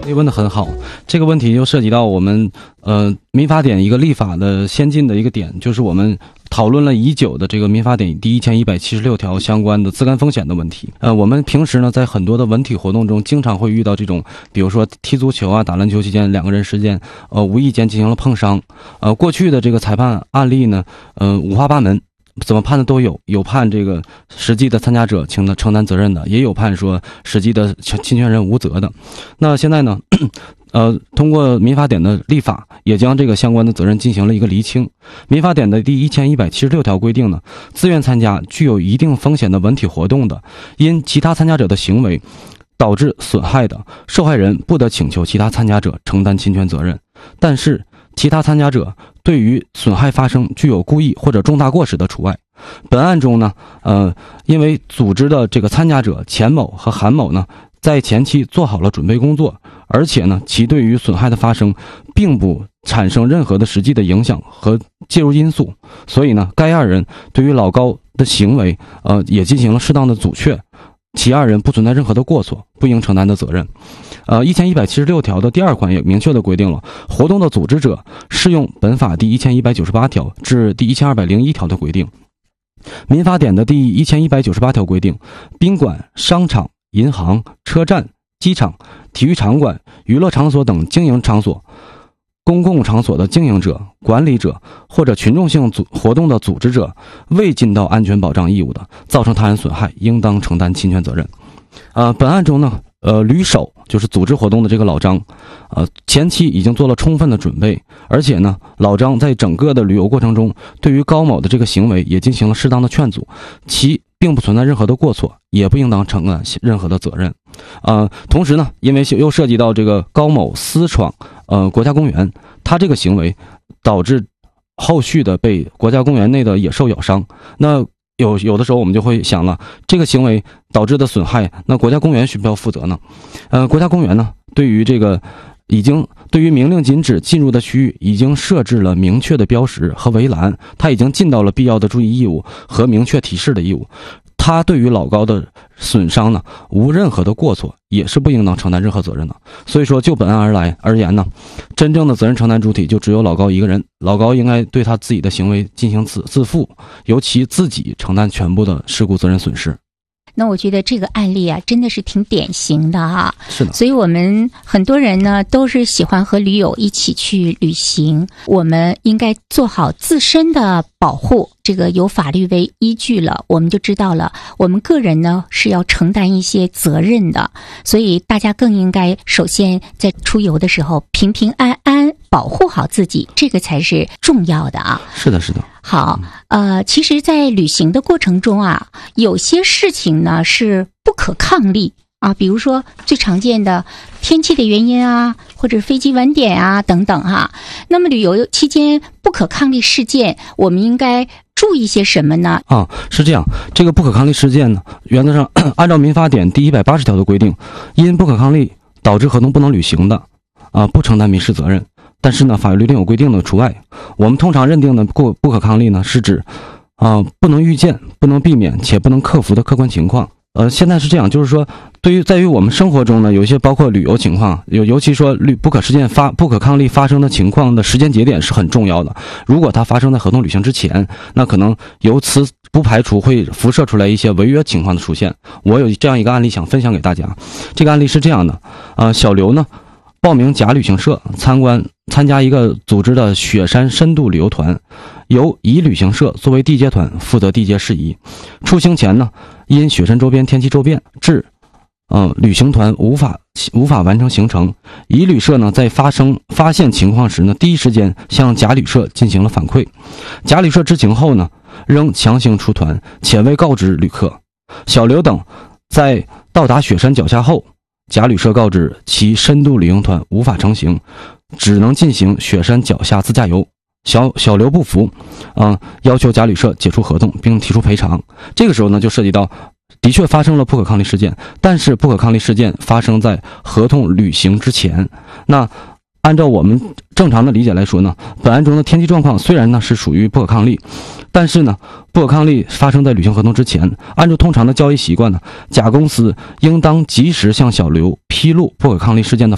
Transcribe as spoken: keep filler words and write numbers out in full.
这问得很好，这个问题就涉及到我们呃民法典一个立法的先进的一个点，就是我们讨论了已久的这个民法典第一千一百七十六条相关的自干风险的问题。呃，我们平时呢在很多的文体活动中，经常会遇到这种，比如说踢足球啊、打篮球期间两个人之间呃无意间进行了碰伤。呃，过去的这个裁判案例呢，呃五花八门。怎么判的都有，有判这个实际的参加者承承担责任的，也有判说实际的侵权人无责的。那现在呢，呃，通过民法典的立法，也将这个相关的责任进行了一个厘清。民法典的第一千一百七十六条规定呢，自愿参加具有一定风险的文体活动的，因其他参加者的行为导致损害的，受害人不得请求其他参加者承担侵权责任。但是其他参加者对于损害发生具有故意或者重大过失的除外。本案中呢，呃，因为组织的这个参加者钱某和韩某呢，在前期做好了准备工作，而且呢，其对于损害的发生并不产生任何的实际的影响和介入因素，所以呢，该二人对于老高的行为，呃，也进行了适当的阻却。其二人不存在任何的过错，不应承担的责任。呃，一千一百七十六条的第二款也明确的规定了，活动的组织者适用本法第一千一百九十八条至第一千二百零一条的规定。民法典的第一千一百九十八条规定，宾馆、商场、银行、车站、机场、体育场馆、娱乐场所等经营场所、公共场所的经营者、管理者或者群众性组活动的组织者，未尽到安全保障义务的，造成他人损害，应当承担侵权责任。呃，本案中呢，呃，吕首就是组织活动的这个老张，呃，前期已经做了充分的准备，而且呢，老张在整个的旅游过程中，对于高某的这个行为也进行了适当的劝阻，其并不存在任何的过错，也不应当承担任何的责任。呃，同时呢，因为又涉及到这个高某私闯呃国家公园，他这个行为导致后续的被国家公园内的野兽咬伤，那有有的时候我们就会想了，这个行为导致的损害，那国家公园需不需要负责呢？呃，国家公园呢，对于这个已经对于明令禁止进入的区域已经设置了明确的标识和围栏，它已经尽到了必要的注意义务和明确提示的义务。他对于老高的损伤呢，无任何的过错，也是不应当承担任何责任的。所以说，就本案而来而言呢，真正的责任承担主体就只有老高一个人，老高应该对他自己的行为进行自自负，由其自己承担全部的事故责任损失。 那我觉得这个案例啊，真的是挺典型的哈。 是的。 所以我们很多人呢，都是喜欢和驴友一起去旅行，我们应该做好自身的保护。这个有法律为依据了，我们就知道了，我们个人呢是要承担一些责任的。所以大家更应该首先在出游的时候平平安安，保护好自己，这个才是重要的啊。 是的，是的。 好，呃，其实在旅行的过程中啊，有些事情呢是不可抗力啊，比如说最常见的天气的原因啊，或者飞机晚点啊等等哈、啊。那么旅游期间不可抗力事件，我们应该注意些什么呢？ 啊，是这样，这个不可抗力事件呢，原则上按照民法典第一百八十条的规定，因不可抗力导致合同不能履行的，啊，不承担民事责任。但是呢，法律另有规定的除外。我们通常认定的不不可抗力呢，是指啊、呃、不能预见、不能避免且不能克服的客观情况。呃，现在是这样，就是说，对于在于我们生活中呢，有一些包括旅游情况，有尤其说旅不可事件发不可抗力发生的情况的时间节点是很重要的。如果它发生在合同履行之前，那可能由此不排除会辐射出来一些违约情况的出现。我有这样一个案例想分享给大家。这个案例是这样的，呃，小刘呢报名甲旅行社参观参加一个组织的雪山深度旅游团，由乙旅行社作为地接团负责地接事宜。出行前呢，因雪山周边天气骤变，致呃旅行团无法无法完成行程。乙旅社呢在发生发现情况时呢，第一时间向甲旅社进行了反馈。甲旅社知情后呢，仍强行出团，且未告知旅客。小刘等在到达雪山脚下后，甲旅社告知其深度旅行团无法成行，只能进行雪山脚下自驾游。小小刘不服，嗯、呃，要求甲旅社解除合同并提出赔偿。这个时候呢，就涉及到的确发生了不可抗力事件，但是不可抗力事件发生在合同履行之前。那按照我们正常的理解来说呢，本案中的天气状况虽然呢是属于不可抗力，但是呢不可抗力发生在履行合同之前。按照通常的交易习惯呢，甲公司应当及时向小刘披露不可抗力事件的